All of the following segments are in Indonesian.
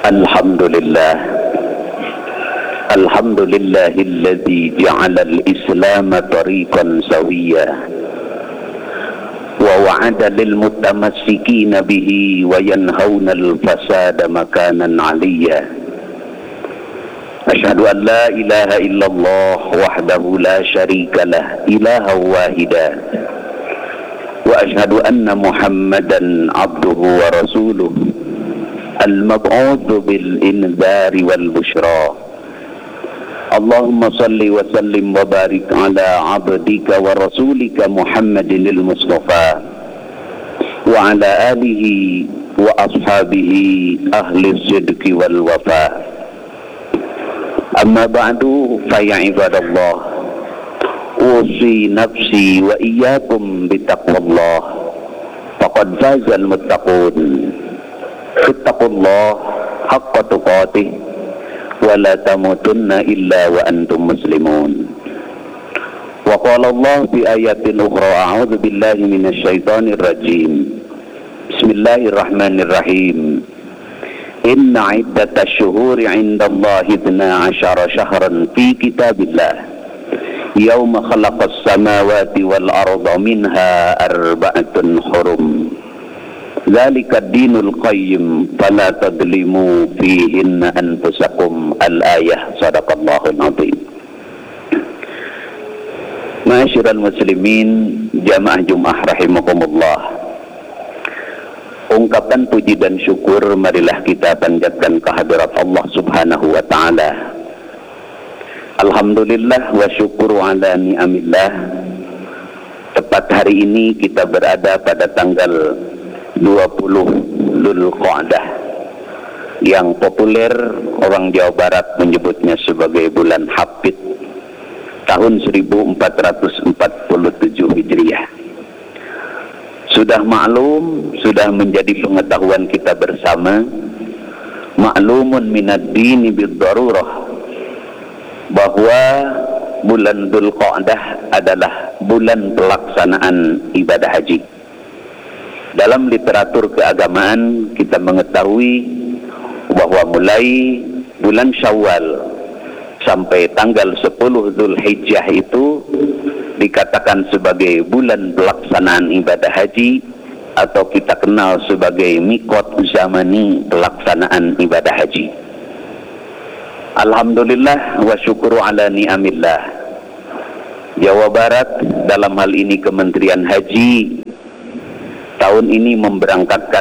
Alhamdulillah, alhamdulillahilladzi ja'ala al-islam tariqan sawiyya wa wa'ada lil mutamassikina bihi wa yanhauna al-fasada makanan 'aliyya. Asyhadu an la ilaha illallah wahdahu la syarika lah ilaha wahida wa asyhadu anna Muhammadan 'abduhu wa rasuluh al-mab'udzu bil indzari wal busyra. Allahumma salli wa sallim wa barik ala 'abdika wa rasulika Muhammadinil Mustafa wa ala alihi wa ashabihi ahli sidqi wal wafa. Amma ba'du fa ya ibadallah, usi nafsi wa iyyakum bittaqwallah faqad fazal muttaqun. Ittaqullah haqqa tuqatih wa la tamutunna illa wa antum muslimun. Wa qala Allah fi ayatin ukhra, a'udzu billahi minasy syaithanir rajim. Bismillahirrahmanirrahim. Inna iddatash syuhuri 'indallahi 12 syahran fi kitabillah yauma khalaqas samawati wal arda minha arba'atun hurum. Dzalika ad-dinul qayyim fala tadlimu fihinna anfusakum. Al-ayah. Shadaqallahul azim. Ma'asyiral muslimin, jamaah Jumat rahimakumullah. Ungkapan puji dan syukur marilah kita panjatkan kehadirat Allah Subhanahu wa taala. Alhamdulillah wa syukuru ala ni'amillah. Tepat hari ini kita berada pada tanggal 20 Dzulqa'dah yang populer orang Jawa Barat menyebutnya sebagai bulan Hafid tahun 1447 Hijriah. Sudah maklum, sudah menjadi pengetahuan kita bersama, maklumun minad dini bid-darurah, bahwa bulan Dzulqa'dah adalah bulan pelaksanaan ibadah haji. Dalam literatur keagamaan kita mengetahui bahwa mulai bulan Syawal sampai tanggal 10 Dzulhijjah itu dikatakan sebagai bulan pelaksanaan ibadah haji, atau kita kenal sebagai miqat zamani pelaksanaan ibadah haji. Alhamdulillah wa syukuru ala ni'amillah. Jawa Barat, dalam hal ini Kementerian Haji, tahun ini memberangkatkan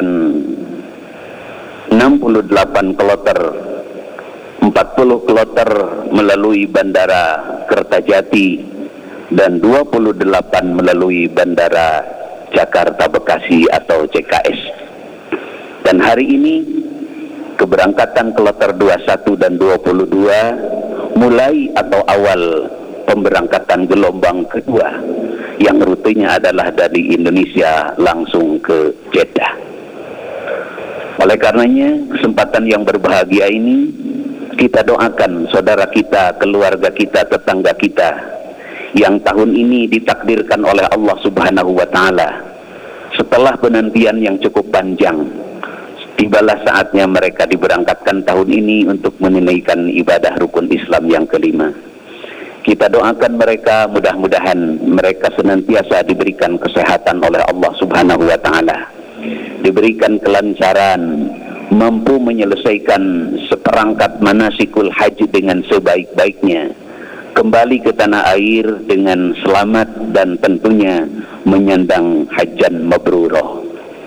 68 kloter, 40 kloter melalui Bandara Kertajati dan 28 melalui Bandara Jakarta Bekasi atau CKS. Dan hari ini keberangkatan kloter 21 dan 22 mulai atau awal pemberangkatan gelombang kedua yang rutenya adalah dari Indonesia langsung ke Jeddah. Oleh karenanya, kesempatan yang berbahagia ini kita doakan saudara kita, keluarga kita, tetangga kita yang tahun ini ditakdirkan oleh Allah Subhanahu wa taala setelah penantian yang cukup panjang, tibalah saatnya mereka diberangkatkan tahun ini untuk menunaikan ibadah rukun Islam yang kelima. Kita doakan mereka, mudah-mudahan mereka senantiasa diberikan kesehatan oleh Allah Subhanahu wa taala, diberikan kelancaran, mampu menyelesaikan seperangkat manasikul haji dengan sebaik-baiknya, kembali ke tanah air dengan selamat dan tentunya menyandang hajjan mabrurah.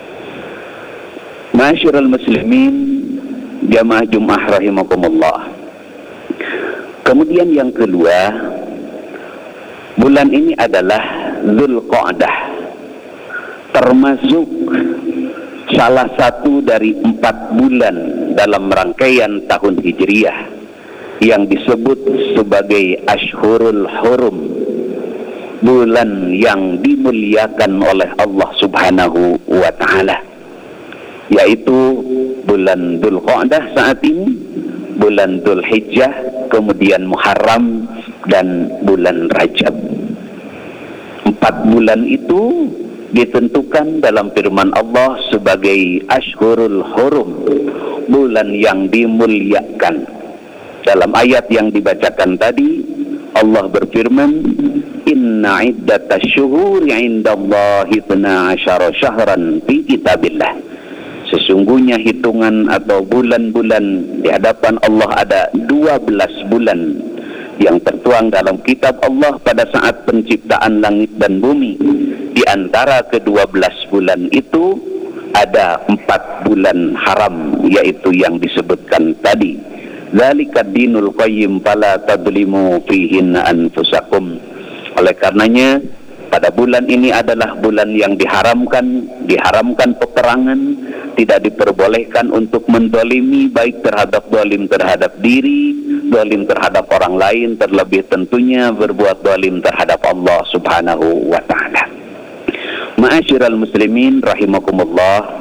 Ma'asyiral muslimin, jamaah Jumat rahimakumullah. Kemudian yang kedua, bulan ini adalah Dzulqa'dah, termasuk salah satu dari 4 bulan dalam rangkaian tahun Hijriah yang disebut sebagai Ashhurul Hurum, bulan yang dimuliakan oleh Allah Subhanahu wa taala, yaitu bulan Dzulqa'dah saat ini, bulan Dzulhijjah, kemudian Muharram dan bulan Rajab. 4 bulan itu ditentukan dalam firman Allah sebagai Ashhurul Hurum, bulan yang dimuliakan. Dalam ayat yang dibacakan tadi, Allah berfirman, Inna iddatash syuhuri indallahi 12 syahran fi kitabillah. Sesungguhnya hitungan atau bulan-bulan di hadapan Allah ada 12 bulan yang tertuang dalam kitab Allah pada saat penciptaan langit dan bumi. Di antara ke-12 bulan itu ada 4 bulan haram, yaitu yang disebutkan tadi. Dzalika dinul qayyim fala tadlimu fihinna anfusakum. Oleh karenanya pada bulan ini adalah bulan yang diharamkan peperangan, tidak diperbolehkan untuk mendolimi, baik terhadap dolim terhadap diri, dolim terhadap orang lain, terlebih tentunya berbuat dolim terhadap Allah subhanahu wa ta'ala. Ma'asyiral muslimin rahimakumullah,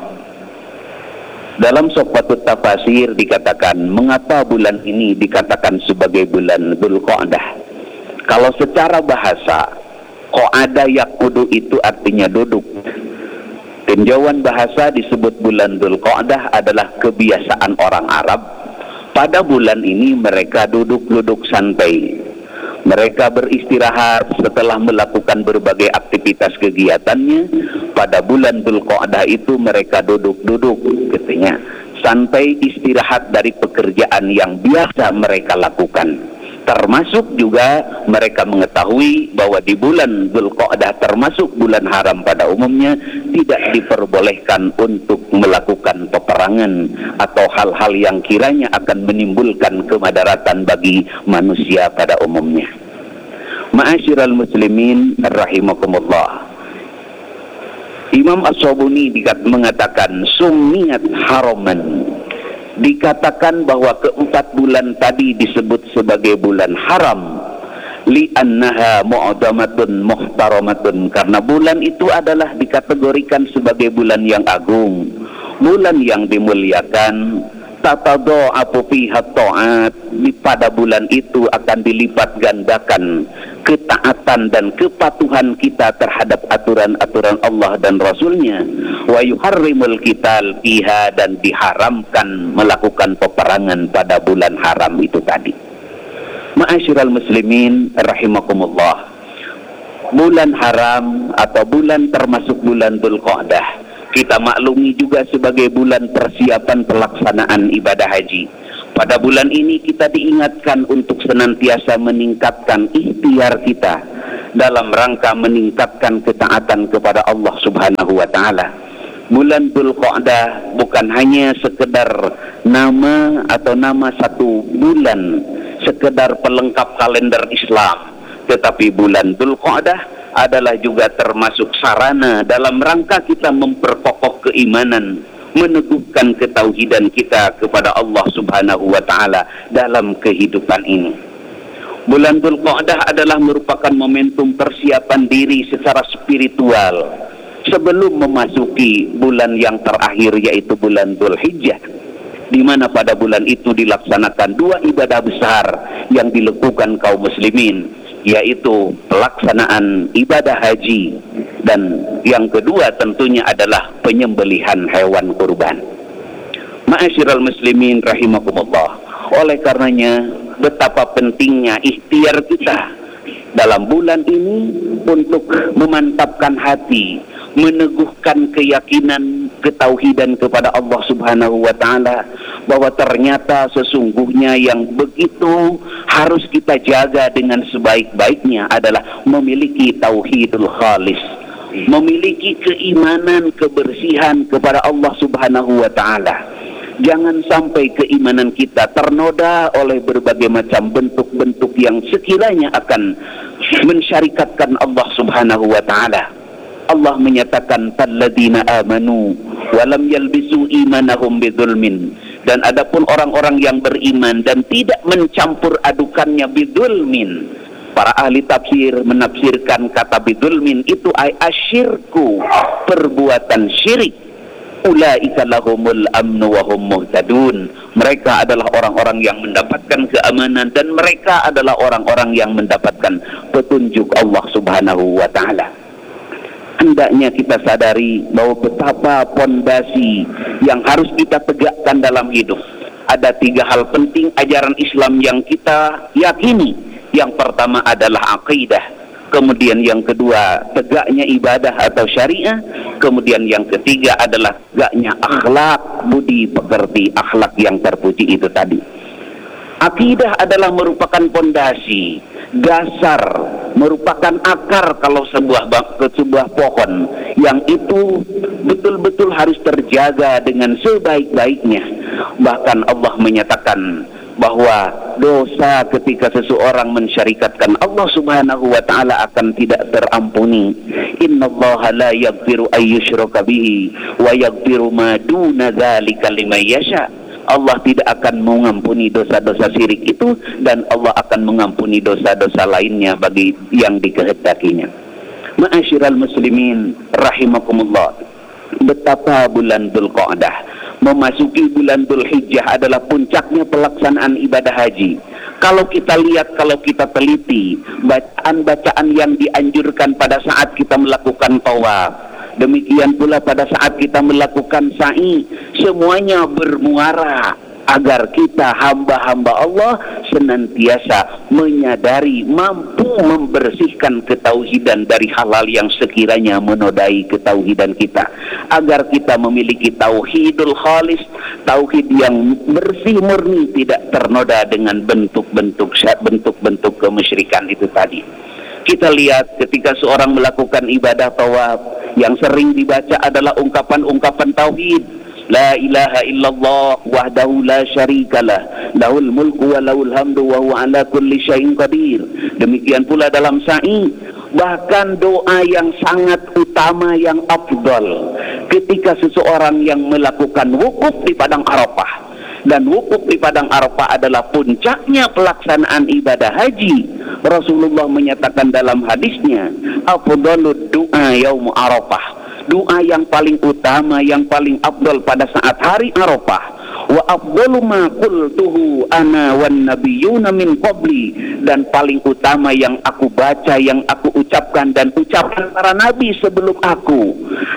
dalam Sohbatut Tafasir dikatakan, mengapa bulan ini dikatakan sebagai bulan Dzulqa'dah? Kalau secara bahasa, Qa'ada yaqudu itu artinya duduk. Tinjauan bahasa disebut bulan Dzulqa'dah adalah kebiasaan orang Arab. Pada bulan ini mereka duduk-duduk santai. Mereka beristirahat setelah melakukan berbagai aktivitas kegiatannya. Pada bulan Dzulqa'dah itu mereka duduk-duduk, katanya, santai istirahat dari pekerjaan yang biasa mereka lakukan. Termasuk juga mereka mengetahui bahwa di bulan Dzulqa'dah, termasuk bulan haram pada umumnya, tidak diperbolehkan untuk melakukan peperangan atau hal-hal yang kiranya akan menimbulkan kemadaratan bagi manusia pada umumnya. Ma'asyiral muslimin rahimakumullah, Imam As-Sabuni mengatakan sumiyat haraman, dikatakan bahwa keempat bulan tadi disebut sebagai bulan haram li'annaha mu'adamatun muhtaramatun, karena bulan itu adalah dikategorikan sebagai bulan yang agung, bulan yang dimuliakan. Tatadha'afu fiha ta'at, pada bulan itu akan dilipat gandakan ketaatan dan kepatuhan kita terhadap aturan-aturan Allah dan Rasulnya. Wa yuharrimul qital fiha, dan diharamkan melakukan peperangan pada bulan haram itu tadi. Ma'asyiral muslimin rahimakumullah, bulan haram atau bulan termasuk bulan Dzulqa'dah kita maklumi juga sebagai bulan persiapan pelaksanaan ibadah haji. Pada bulan ini kita diingatkan untuk senantiasa meningkatkan ikhtiar kita dalam rangka meningkatkan ketaatan kepada Allah subhanahu wa ta'ala. Bulan Dzulqa'dah bukan hanya sekedar nama atau nama satu bulan, sekedar pelengkap kalender Islam, tetapi bulan Dzulqa'dah adalah juga termasuk sarana dalam rangka kita memperkokoh keimanan, meneguhkan ketauhidan kita kepada Allah subhanahu wa ta'ala dalam kehidupan ini. Bulan Dzulqa'dah adalah merupakan momentum persiapan diri secara spiritual sebelum memasuki bulan yang terakhir, yaitu bulan Dzulhijjah, di mana pada bulan itu dilaksanakan dua ibadah besar yang dilakukan kaum muslimin, yaitu pelaksanaan ibadah haji, dan yang kedua tentunya adalah penyembelihan hewan kurban. Ma'asyiral muslimin rahimakumullah, oleh karenanya betapa pentingnya ikhtiar kita dalam bulan ini untuk memantapkan hati, meneguhkan keyakinan ketauhidan kepada Allah subhanahu wa ta'ala, bahwa ternyata sesungguhnya yang begitu harus kita jaga dengan sebaik-baiknya adalah memiliki tauhidul khalis, memiliki keimanan kebersihan kepada Allah subhanahu wa ta'ala. Jangan sampai keimanan kita ternoda oleh berbagai macam bentuk-bentuk yang sekiranya akan mensyarikatkan Allah subhanahu wa ta'ala. Allah menyatakan falladzina amanu wa lam yalbisu imanahum bidzulmin, dan adapun orang-orang yang beriman dan tidak mencampur adukannya bidzulmin, para ahli tafsir menafsirkan kata bidzulmin itu ay asyirku, perbuatan syirik. Ulaika lahumul amnu wa hum muhtadun, mereka adalah orang-orang yang mendapatkan keamanan dan mereka adalah orang-orang yang mendapatkan petunjuk Allah subhanahu wa ta'ala. hendaknya kita sadari bahwa betapa pondasi yang harus kita tegakkan dalam hidup. Ada 3 hal penting ajaran Islam yang kita yakini. Yang pertama adalah akidah, kemudian yang kedua tegaknya ibadah atau syariah, kemudian yang ketiga adalah tegaknya akhlak, budi pekerti, akhlak yang terpuji itu tadi. Akidah adalah merupakan pondasi, dasar, merupakan akar kalau sebuah pohon yang itu betul-betul harus terjaga dengan sebaik-baiknya. Bahkan Allah menyatakan bahwa dosa ketika seseorang mensyarikatkan Allah Subhanahu wa taala akan tidak terampuni. Innallaha la yaghfiru ayyushraka bihi wa yaghfiru ma duna dzalika liman yasha. Allah tidak akan mengampuni dosa-dosa syirik itu, dan Allah akan mengampuni dosa-dosa lainnya bagi yang dikehendakinya. Ma'asyiral muslimin rahimakumullah, betapa bulan Dzulqa'dah memasuki bulan Dzulhijjah adalah puncaknya pelaksanaan ibadah haji. Kalau kita lihat, kalau kita teliti bacaan-bacaan yang dianjurkan pada saat kita melakukan tawaf, demikian pula pada saat kita melakukan sa'i, semuanya bermuara agar kita hamba-hamba Allah senantiasa menyadari, mampu membersihkan ketauhidan dari hal-hal yang sekiranya menodai ketauhidan kita, agar kita memiliki tauhidul khalis, tauhid yang bersih murni, tidak ternoda dengan bentuk-bentuk kemusyrikan itu tadi. Kita lihat ketika seorang melakukan ibadah tawaf, yang sering dibaca adalah ungkapan-ungkapan tauhid. La ilaha illallah wahdahu la syarikalah, lahul mulku wa lahul hamdu wa huwa ala kulli syai'in qadir. Demikian pula dalam sa'i, bahkan doa yang sangat utama, yang afdal ketika seseorang yang melakukan wukuf di padang Arafah. Dan wukuf di padang Arafah adalah puncaknya pelaksanaan ibadah haji. Rasulullah menyatakan dalam hadisnya, afdalud du'a yaum Arafah, doa yang paling utama, yang paling afdal pada saat hari Arafah. Wa afdalu ma qultuhu ana wan nabiyyuna min qabli, dan paling utama yang aku baca, yang aku ucapkan, dan ucapan para nabi sebelum aku.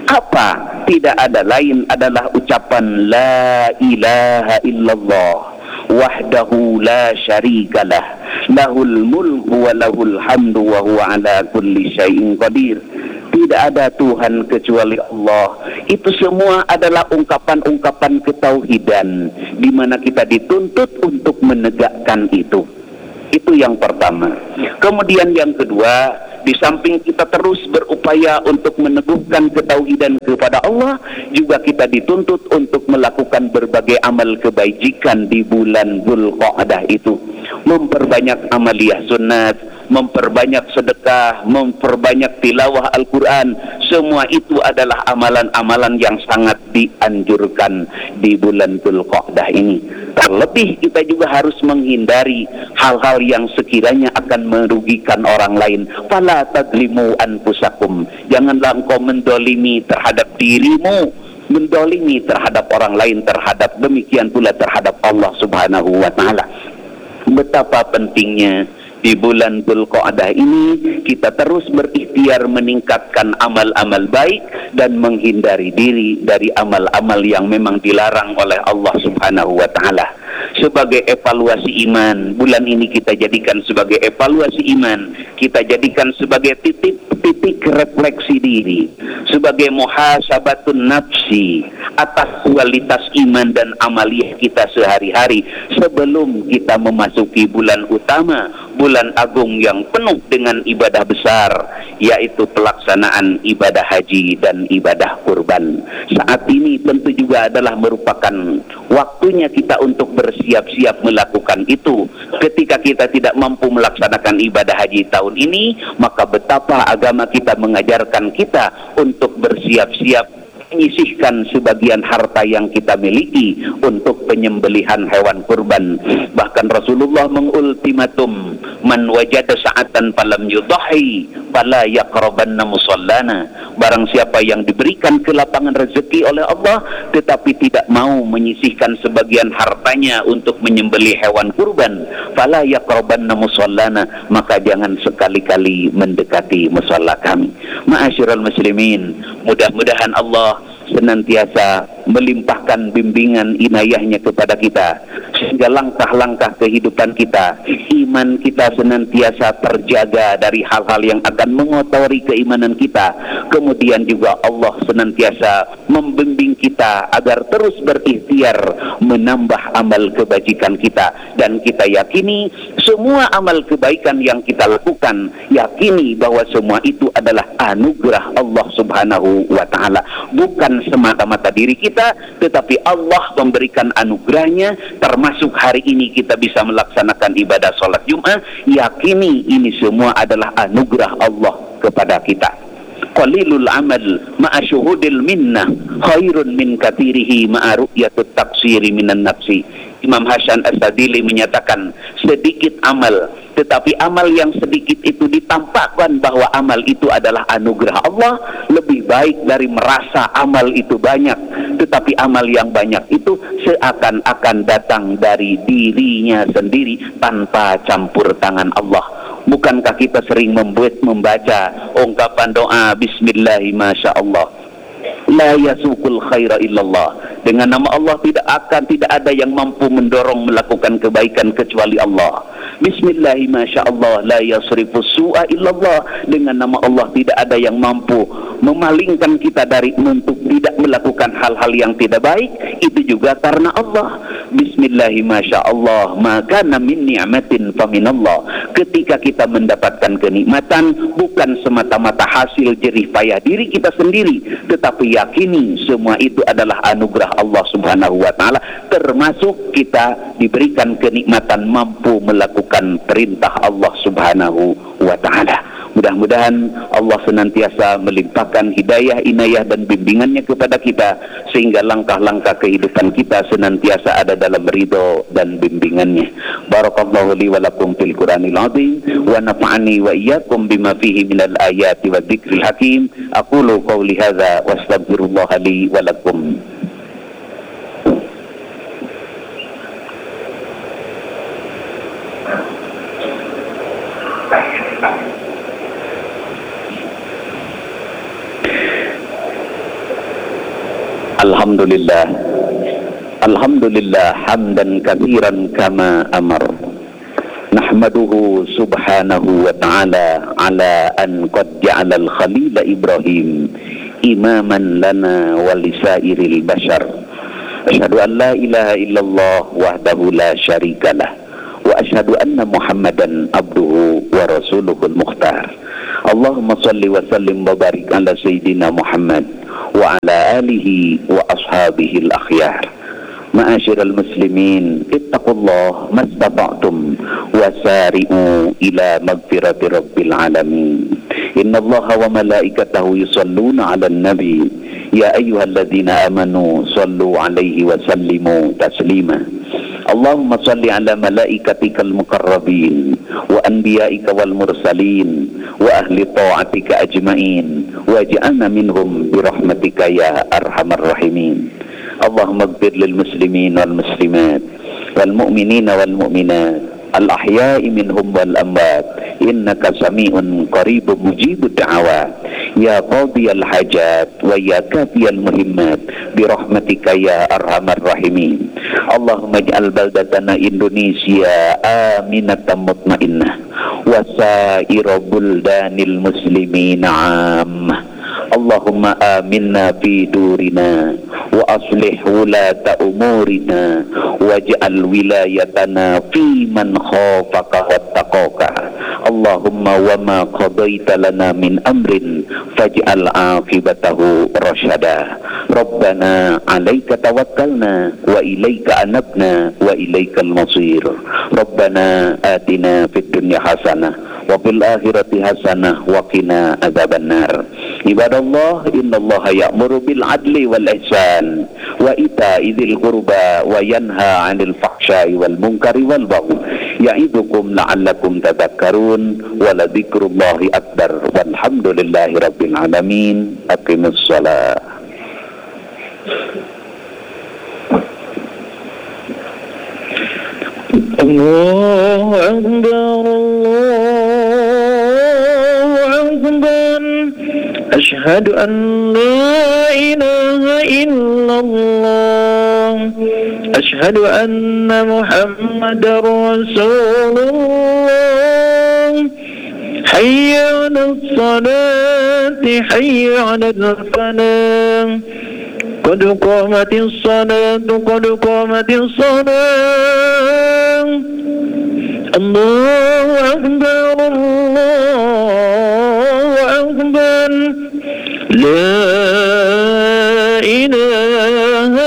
Apa? Tidak ada lain adalah ucapan la ilaha illallah wahdahu la syarikalah, lahul mulku wa lahul hamdu wa huwa ala kulli syai'in qadir. Tidak ada Tuhan kecuali Allah. Itu semua adalah ungkapan-ungkapan ketauhidan di mana kita dituntut untuk menegakkan itu. Itu yang pertama. Kemudian yang kedua, di samping kita terus berupaya untuk meneguhkan ketauhidan kepada Allah, juga kita dituntut untuk melakukan berbagai amal kebajikan di bulan Dzulqa'dah itu. Memperbanyak amaliyah sunnat, memperbanyak sedekah, memperbanyak tilawah Al-Quran. Semua itu adalah amalan-amalan yang sangat dianjurkan di bulan Dzulqa'dah ini. Terlebih kita juga harus menghindari hal-hal yang sekiranya akan merugikan orang lain. Fala tadzlimu anfusakum, janganlah engkau mendolimi terhadap dirimu, mendolimi terhadap orang lain, terhadap demikian pula terhadap Allah Subhanahu wa ta'ala. Betapa pentingnya di bulan Dzulqa'dah ini kita terus berikhtiar meningkatkan amal-amal baik dan menghindari diri dari amal-amal yang memang dilarang oleh Allah Subhanahu wa ta'ala. Sebagai evaluasi iman, bulan ini kita jadikan sebagai evaluasi iman, kita jadikan sebagai titik refleksi diri, sebagai muhasabatun nafsi atas kualitas iman dan amaliyah kita sehari-hari sebelum kita memasuki bulan utama, bulan agung yang penuh dengan ibadah besar, yaitu pelaksanaan ibadah haji dan ibadah kurban. Saat ini tentu juga adalah merupakan waktunya kita untuk bersiap-siap melakukan itu. Ketika kita tidak mampu melaksanakan ibadah haji tahun ini, maka betapa agama kita mengajarkan kita untuk bersiap-siap menyisihkan sebagian harta yang kita miliki untuk penyembelihan hewan kurban. Bahkan Rasulullah mengultimatum, man wajada sa'atan falam yudhahi fala yaqrabanna musallana. Barang siapa yang diberikan kelapangan rezeki oleh Allah tetapi tidak mau menyisihkan sebagian hartanya untuk menyembelih hewan kurban, fala yaqrabanna musallana, maka jangan sekali-kali mendekati musalla kami. Ma'asyiral muslimin, mudah-mudahan Allah senantiasa melimpahkan bimbingan inayahnya kepada kita sehingga langkah-langkah kehidupan kita, iman kita senantiasa terjaga dari hal-hal yang akan mengotori keimanan kita. Kemudian juga Allah senantiasa membimbing kita agar terus berikhtiar menambah amal kebajikan kita, dan kita yakini semua amal kebaikan yang kita lakukan, yakini bahwa semua itu adalah anugerah Allah Subhanahu wa ta'ala, bukan semata-mata diri kita, tetapi Allah memberikan anugerahnya. Termasuk hari ini kita bisa melaksanakan ibadah sholat Jumat, yakini ini semua adalah anugerah Allah kepada kita. Qalilul amal ma'a syuhudil minnah khairun min kathirihi ma'a ru'yatut taqsiri minan nafsi. Imam Hasan As-Sadili menyatakan, sedikit amal, tetapi amal yang sedikit itu ditampakkan bahwa amal itu adalah anugerah Allah, lebih baik dari merasa amal itu banyak, tetapi amal yang banyak itu seakan-akan datang dari dirinya sendiri tanpa campur tangan Allah. Bukankah kita sering membaca ungkapan doa Bismillahi Masya Allah, la yasukul khaira illallah, dengan nama Allah tidak ada yang mampu mendorong melakukan kebaikan kecuali Allah. Bismillahi Masya Allah, la yasrifus su'a illallah, dengan nama Allah tidak ada yang mampu memalingkan kita dari untuk tidak melakukan hal-hal yang tidak baik, itu juga karena Allah. Bismillahi Masya Allah, maka min ni'matin faminallah, ketika kita mendapatkan kenikmatan bukan semata-mata hasil jerih payah diri kita sendiri, tetapi yakini semua itu adalah anugerah Allah Subhanahu wa ta'ala, termasuk kita diberikan kenikmatan mampu melakukan perintah Allah Subhanahu wa ta'ala. Mudah-mudahan Allah senantiasa melimpahkan hidayah, inayah dan bimbingannya kepada kita sehingga langkah-langkah kehidupan kita senantiasa ada dalam ridho dan bimbingannya. Barakallahu li wa lakum fil Qur'anil azim wa nafa'ani wa iyyakum bima fihi minal ayati wa dzikril hakim. Aqulu qawli hadza wa astaghfirullah li wa lakum. Alhamdulillah, alhamdulillah hamdan katsiran kama amar. Nahmaduhu subhanahu wa ta'ala ala an qad ja'ala al-khalila Ibrahim imaman lana wa lisairil bashar. Asyhadu an la ilaha illallah wahdahu la syarikalah wa asyhadu anna Muhammadan abduhu wa rasuluhul mukhtar. Allahumma salli wa sallim wa barik ala sayyidina Muhammad wa ala alihi wa ashabihi al-akhyar. Ma'asyiral muslimin, ittaqullah mastata'tum wasari'u ila magfirati rabbil alamin. Innallaha wa malaikatahu yusalluna 'alan nabi ya ayyuhalladzina amanu sallu 'alaihi wa sallimu taslima. Allahumma salli ala malaikatikal muqarrabin wa anbiya'ika wal mursalin wa ahli ta'atika ajma'in waj'alna minhum birahmatika ya arhamar rahimin. Allahumma ighfir lil muslimin wal muslimat wal mu'minina wal mu'minat al ahya'i minhum wal amwat innaka sami'un qaribun mujibud da'awat ya qadiyal hajat wa ya kafiyal muhimmat birahmatika ya arhamar rahimin. Allahumma ij'al baldatana Indonesia aminatan mutmainnah wa sa'ira buldanil muslimina 'ammah. Allahumma aminna fi durina wa aslih wulata umurina waj'al wilayatana fi man khafaka wattaqaka. Allahumma wa ma qadaita lana min amrin faj'al aqibatahu rasyada. Rabbana 'alaika tawakkalna wa ilaika anabna wa ilaikal masir. Rabbana atina fid dunya hasanah wa fil akhirati hasanah wa qina adzabannar. Ibadallah, innallaha ya'muru bil adli wal ihsan wa ita'i dzil qurba wa yanha 'anil fahsya'i wal munkari wal baghi ya'idukum la'allakum tadhakkarun wa la dzikrullahi akbar walhamdulillahi rabbil alamin. Aqimus shalah. Allahu akbar, Allahu akbar. Asyhadu an la ilaha illallah. Asyhadu anna Muhammadar Rasulullah. Hayya 'alas salati, hayya 'alal falah. Qad qamatis salatu, qad qamatis salat. Allahu akbar, Allahu akbar. La ilaha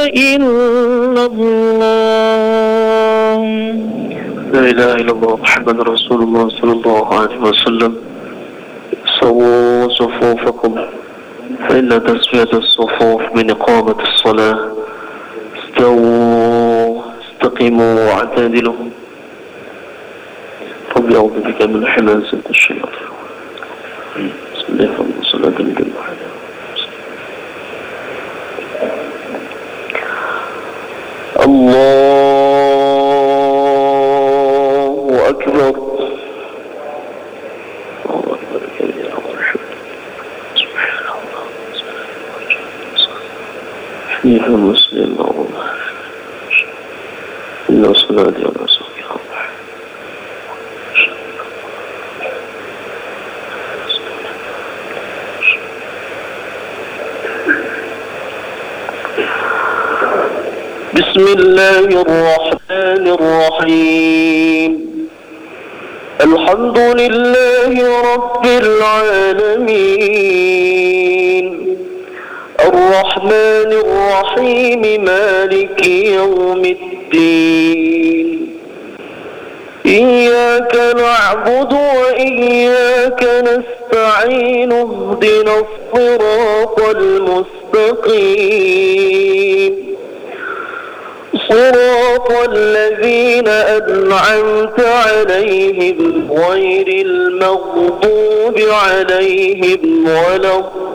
illallah. La ilaha illallah Muhammadur Rasulullah sallallahu alaihi wasallam. Sawwu sufufakum فإن تسوية الصفوف من إقامة الصلاة. استووا استقيموا واعتدلوا. رب أعوذ بك من حماسة الشياطين. بسم الله الرحمن الرحيم. الله أكبر. حنيفا مسلما الله إن صلاتي على رسولك الله. بسم الله الرحمن الرحيم. الحمد لله رب العالمين الرحمن الرحيم مالك يوم الدين. إياك نعبد وإياك نستعين. اهدنا الصراط المستقيم صراط الذين أنعمت عليهم غير المغضوب عليهم ولا